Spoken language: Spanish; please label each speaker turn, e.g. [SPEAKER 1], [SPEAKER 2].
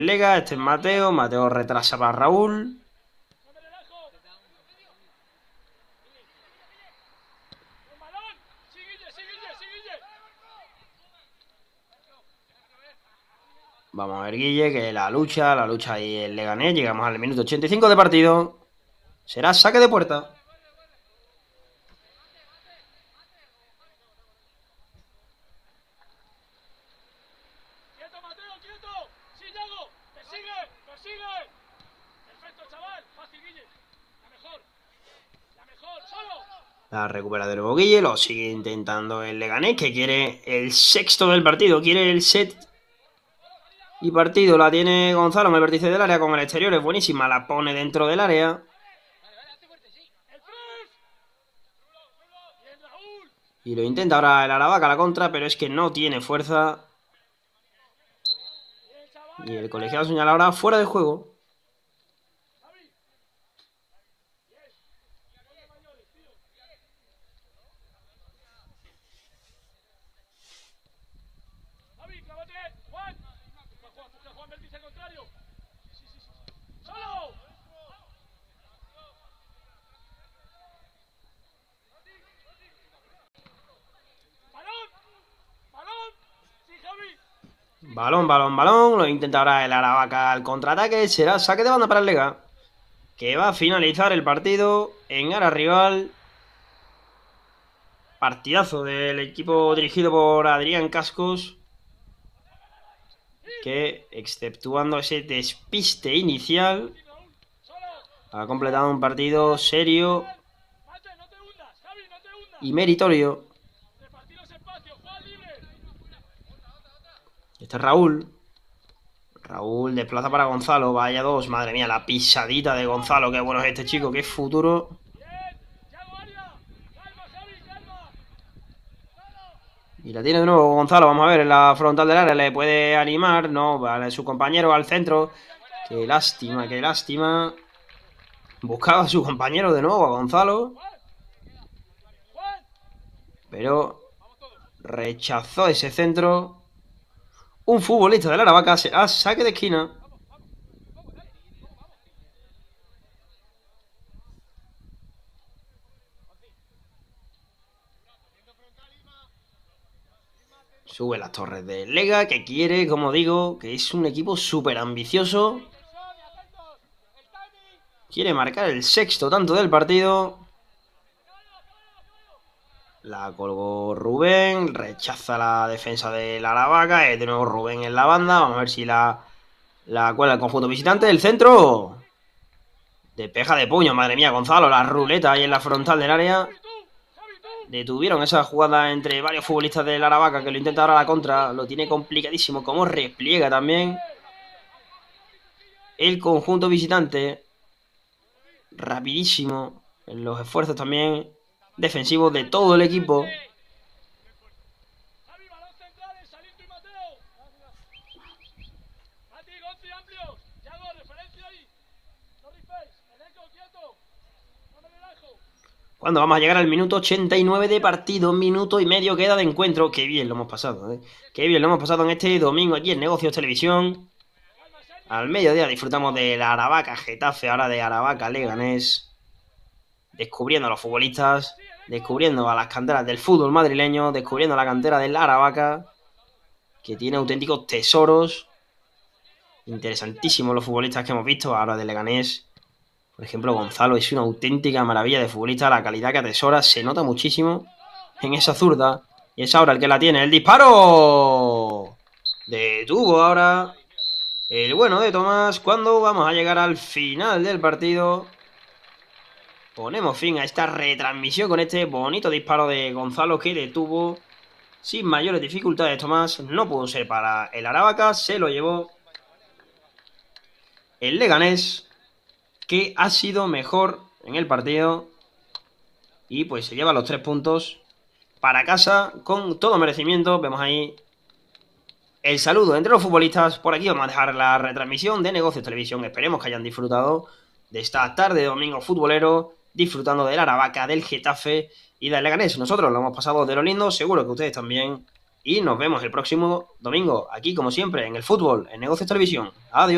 [SPEAKER 1] Lega, este es Mateo. Mateo retrasa para Raúl. Vamos a ver, Guille, que la lucha ahí el Leganés. Llegamos al minuto 85 de partido. Será saque de puerta. La recupera de nuevo Guille, lo sigue intentando el Leganés, que quiere el sexto del partido, quiere el set. Y partido la tiene Gonzalo en el vértice del área con el exterior, es buenísima, la pone dentro del área. Y lo intenta ahora el Aravaca a la contra, pero es que no tiene fuerza. Y el colegiado señala ahora fuera de juego. Balón, balón, balón. Lo intenta ahora el Aravaca al contraataque. Será saque de banda para el Lega, que va a finalizar el partido en área rival. Partidazo del equipo dirigido por Adrián Cascos, que, exceptuando ese despiste inicial, ha completado un partido serio y meritorio. Este es Raúl. Raúl desplaza para Gonzalo. Vaya dos, madre mía, la pisadita de Gonzalo. Qué bueno es este chico, qué futuro. Y la tiene de nuevo Gonzalo, vamos a ver, en la frontal del área. Le puede animar, no, vale, su compañero al centro. Qué lástima, qué lástima. Buscaba a su compañero de nuevo, a Gonzalo, pero rechazó ese centro. Un futbolista del Aravaca a saque de esquina. Sube las torres de Lega, que quiere, como digo, que es un equipo súper ambicioso. Quiere marcar el sexto tanto del partido. La colgó Rubén, rechaza la defensa del Aravaca. Es de nuevo Rubén en la banda. Vamos a ver si la cuela el conjunto visitante. El centro. Despeja de puño, madre mía, Gonzalo. La ruleta ahí en la frontal del área. Detuvieron esa jugada entre varios futbolistas del Aravaca, que lo intenta ahora a la contra. Lo tiene complicadísimo. Como repliega también el conjunto visitante. Rapidísimo en los esfuerzos también defensivos de todo el equipo. Cuando vamos a llegar al minuto 89 de partido, minuto y medio queda de encuentro. Qué bien lo hemos pasado, ¿eh? Qué bien lo hemos pasado en este domingo aquí en Negocios Televisión. Al mediodía disfrutamos del Aravaca Getafe, ahora de Aravaca Leganés. Descubriendo a los futbolistas, descubriendo a las canteras del fútbol madrileño, descubriendo la cantera del Aravaca, que tiene auténticos tesoros. Interesantísimos los futbolistas que hemos visto ahora de Leganés. Por ejemplo, Gonzalo es una auténtica maravilla de futbolista. La calidad que atesora se nota muchísimo en esa zurda. Y es ahora el que la tiene. ¡El disparo! Detuvo ahora el bueno de Tomás. Cuando vamos a llegar al final del partido, ponemos fin a esta retransmisión con este bonito disparo de Gonzalo, que detuvo sin mayores dificultades Tomás. No pudo ser para el Aravaca. Se lo llevó el Leganés, que ha sido mejor en el partido. Y pues se lleva los 3 puntos para casa con todo merecimiento. Vemos ahí el saludo entre los futbolistas. Por aquí vamos a dejar la retransmisión de Negocios Televisión. Esperemos que hayan disfrutado de esta tarde de domingo futbolero, disfrutando del Aravaca, del Getafe y del Leganés. Nosotros lo hemos pasado de lo lindo, seguro que ustedes también. Y nos vemos el próximo domingo, aquí como siempre, en el fútbol, en Negocios Televisión. Adiós.